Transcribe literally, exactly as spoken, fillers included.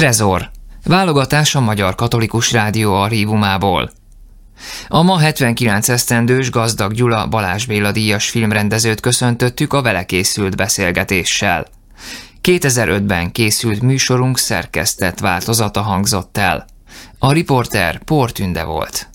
Trezor. Válogatás a Magyar Katolikus Rádió archívumából. A ma hetvenkilenc esztendős Gazdag Gyula Balázs Béla díjas filmrendezőt köszöntöttük a vele készült beszélgetéssel. kétezer-ötben készült műsorunk szerkesztett változata hangzott el. A riporter Pór Tünde volt.